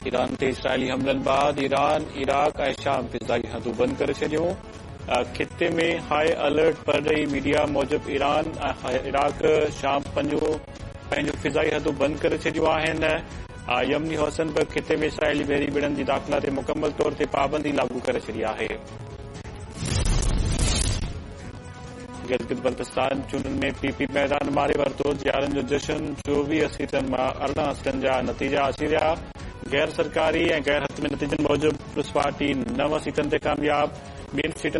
Iran ते Israeli हमलनि बाद Iran, Iraq ऐं शाम फिज़ाई हदूं बंदि करे छॾियूं। खिते में हाई अलर्ट परॾेही मीडिया मूजिबि ईरान ऐं इराक शाम पंहिंजूं फिज़ाई हदूं बंदि करे छॾियूं आहिनि। यमनी हौसनि बि खिते में इसराइली बहरी ॿेड़नि जी दाख़िला ते मुकमल तौर ते पाबंदी लागू करे छॾी आहे। गिलगित बल्तिस्तान चूंडुनि में पीपी मैदान मारे वरितो। जियारनि जो जश्न 24 सीटनि मां 18 सीटनि जा नतीजा अची विया। गैर सरकारी ऐं गैर हतमी नतीजनि मूजिबि पीपल्स पार्टी 9 सीटनि ते कामयाब। ॿियनि सीटनि